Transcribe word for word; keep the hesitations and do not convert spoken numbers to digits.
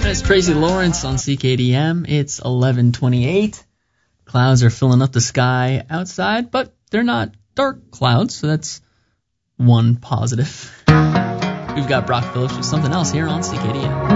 It's Tracy Lawrence on C K D M. It's eleven twenty-eight. Clouds are filling up the sky outside, but they're not dark clouds, so that's one positive. We've got Brock Phillips with something else here on C K D M.